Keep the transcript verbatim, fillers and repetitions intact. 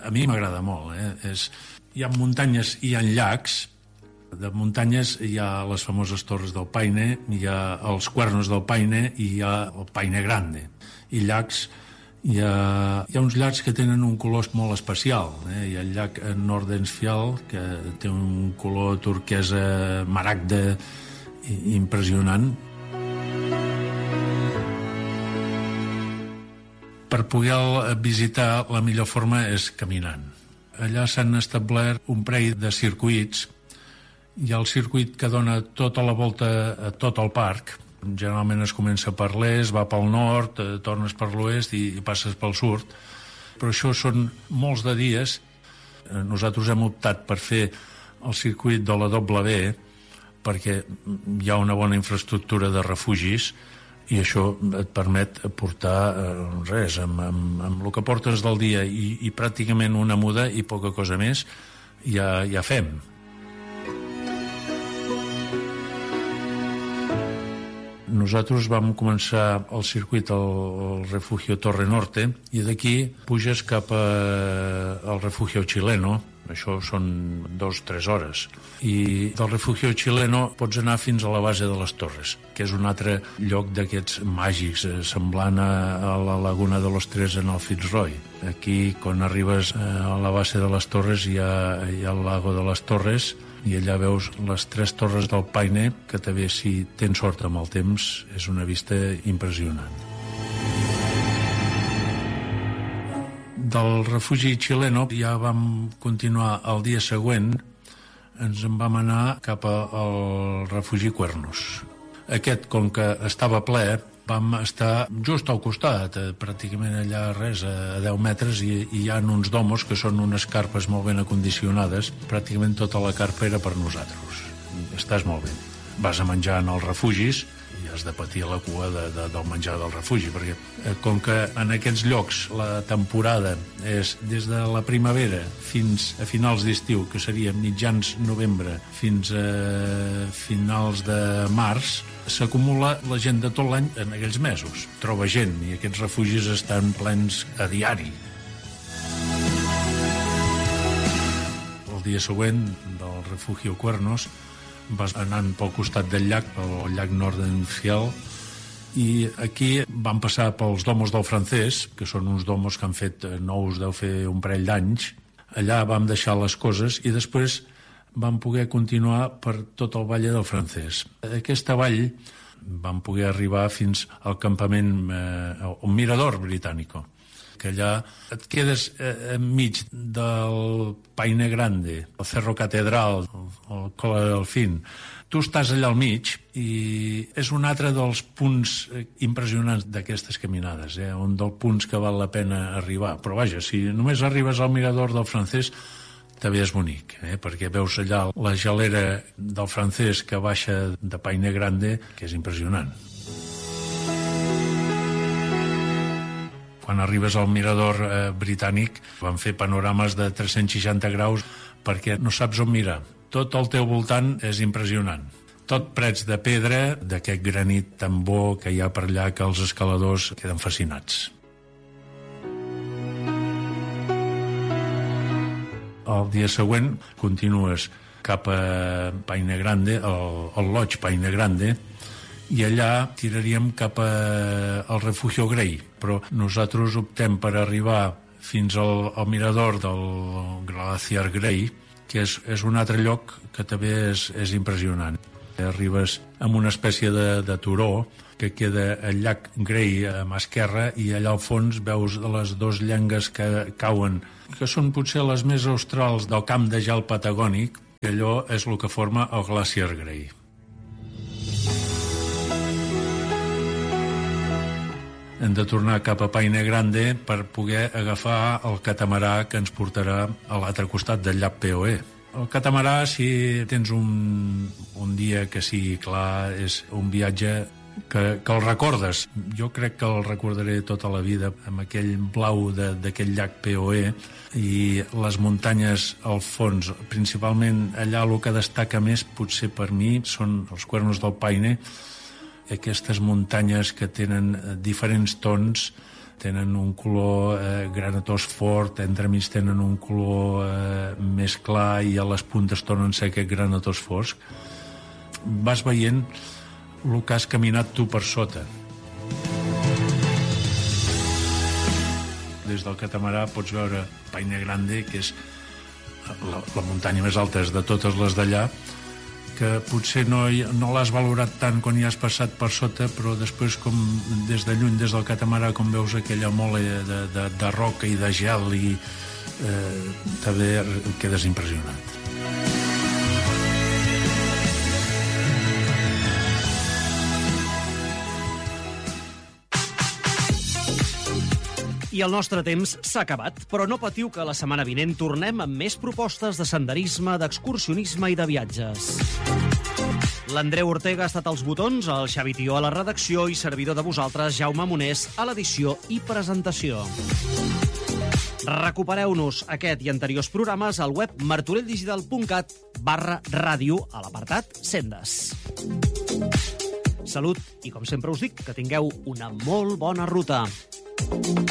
a mi m'agrada molt. Eh? És, hi ha muntanyes i hi ha llacs. De muntanyes hi ha les famoses Torres del Paine, hi ha els Cuernos del Paine i hi ha el Paine Grande. I llacs, hi ha, hi ha uns llacs que tenen un color molt especial. Eh? Hi ha el llac Nordenfjell, que té un color turquesa maragda impressionant. Per poder visitar, la millor forma és caminant. Allà s'han establert un parell de circuits. Hi ha el circuit que dona tota la volta a tot el parc. Generalment es comença per l'est, va pel nord, tornes per l'oest i passes pel sud. Però això són molts de dies. Nosaltres hem optat per fer el circuit de la W perquè hi ha una bona infraestructura de refugis i això et permet portar eh, res, amb, amb, amb el que portes del dia i, i pràcticament una muda i poca cosa més ja, ja fem. Nosaltres vam començar el circuit al, al Refugio Torre Norte i d'aquí puges cap a, al Refugio Chileno. Això són dos o tres hores. I del Refugio Chileno pots anar fins a la base de les Torres, que és un altre lloc d'aquests màgics, eh, semblant a, a la Laguna de los Tres en el Fitzroy. Aquí, quan arribes a la base de les Torres, hi ha, hi ha el lago de les Torres, i allà veus les tres torres del Paine, que també, si tens sort amb el temps, és una vista impressionant. Del refugi xileno ja vam continuar el dia següent, ens en vam anar cap al refugi Cuernos. Aquest, com que estava ple, vam estar just al costat, eh, pràcticament allà res, a deu metres, i, i hi ha uns domos que són unes carpes molt ben acondicionades. Pràcticament tota la carpa era per nosaltres. Estàs molt bé. Vas a menjar en els refugis i has de patir la cua de, de, del menjar del refugi, perquè eh, com que en aquests llocs la temporada és des de la primavera fins a finals d'estiu, que seria mitjans novembre fins a finals de març, s'acumula la gent de tot l'any en aquells mesos. Troba gent i aquests refugis estan plens a diari. El dia següent del Refugio Cuernos vas anant pel costat del llac, pel llac Nordenfjell, i aquí vam passar pels domos del Francès, que són uns domos que han fet nous, deu fer un parell d'anys. Allà vam deixar les coses i després vam poder continuar per tot el Valle del Francès. Aquesta vall vam poder arribar fins al campament, eh, un mirador britànico, que allà et quedes eh, enmig del Paine Grande, el Cerro Catedral, el Colla del Fin. Tu estàs allà al mig i és un altre dels punts impressionants d'aquestes caminades, eh? Un dels punts que val la pena arribar. Però vaja, si només arribes al mirador del Francès, també és bonic, eh? Perquè veus allà la gelera del Francès que baixa de Paine Grande, que és impressionant. Quan arribes al mirador eh, britànic, van fer panorames de tres-cents seixanta graus perquè no saps on mirar. Tot al teu voltant és impressionant. Tot prets de pedra, d'aquest granit tan bo que hi ha per allà que els escaladors queden fascinats. El dia següent continues cap a Paine Grande, el, el Lodge Paine Grande, i allà tiraríem cap a, al Refugio Grey, però nosaltres optem per arribar fins al, al mirador del Glacier Grey, que és, és un altre lloc que també és, és impressionant. Arribes amb una espècie de, de turó que queda al llac Grey a mà esquerra i allà al fons veus les dues llengues que cauen, que són potser les més australs del camp de gel patagònic, que allò és el que forma el Glacier Grey. Hem de tornar cap a Paine Grande per poder agafar el catamarà que ens portarà a l'altre costat del llac P O E. El catamarà, si tens un, un dia que sigui clar, és un viatge que, que el recordes. Jo crec que el recordaré tota la vida amb aquell blau d'aquell llac P O E i les muntanyes al fons. Principalment allà el que destaca més, potser per mi, són els Cuernos del Paine, aquestes muntanyes que tenen diferents tons, tenen un color eh, granatós fort, entremig tenen un color eh, més clar i a les puntes tornen a ser aquest granatós fosc. Vas veient el que has caminat tu per sota. Des del catamarà pots veure Paine Grande, que és la, la muntanya més alta de totes les d'allà, que potser no, hi, no l'has valorat tant quan hi has passat per sota, però després, com des de lluny, des del catamarà, com veus aquella mola de, de, de roca i de gel, i eh, també quedes impressionat. I el nostre temps s'ha acabat, però no patiu que la setmana vinent tornem amb més propostes de senderisme, d'excursionisme i de viatges. L'Andreu Ortega ha estat als botons, el Xavi Tió a la redacció i servidor de vosaltres, Jaume Monés, a l'edició i presentació. Recupereu-nos aquest i anteriors programes al web martorelldigital punt cat barra ràdio a l'apartat Sendes. Salut i, com sempre us dic, que tingueu una molt bona ruta.